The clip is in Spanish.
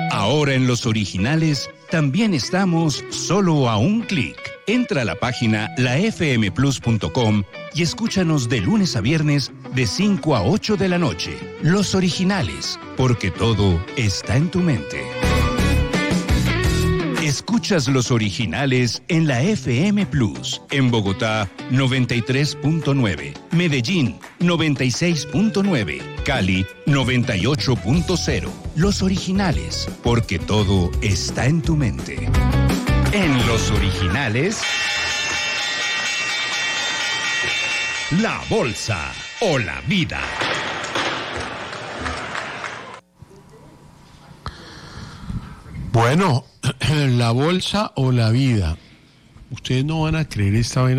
Ahora en Los Originales también estamos solo a un clic. Entra a la página lafmplus.com y escúchanos de lunes a viernes de 5 a 8 de la noche. Los Originales, porque todo está en tu mente. Escuchas Los Originales en la FM Plus, en Bogotá 93.9, Medellín 96.9, Cali 98.0. Los Originales, porque todo está en tu mente. En Los Originales, la bolsa o la vida. Bueno, la bolsa o la vida. Ustedes no van a creer esta vaina.